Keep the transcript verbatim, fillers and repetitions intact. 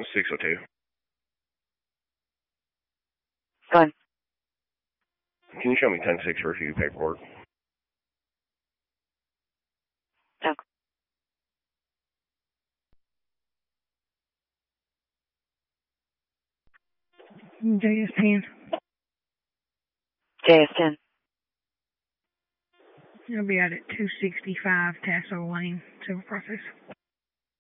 six oh two. Go ahead. Can you show me ten six for review paperwork? Okay. J S ten. J S ten. I'll be out at two sixty-five Tasso Lane, civil process.